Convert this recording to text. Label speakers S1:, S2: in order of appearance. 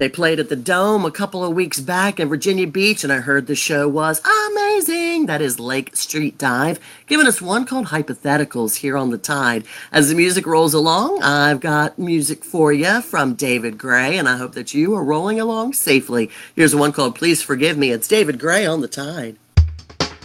S1: They played at the Dome a couple of weeks back in Virginia Beach, and I heard the show was amazing. That is Lake Street Dive, giving us one called Hypotheticals here on the Tide. As the music rolls along, I've got music for you from David Gray, and I hope that you are rolling along safely. Here's one called Please Forgive Me. It's David Gray on the Tide.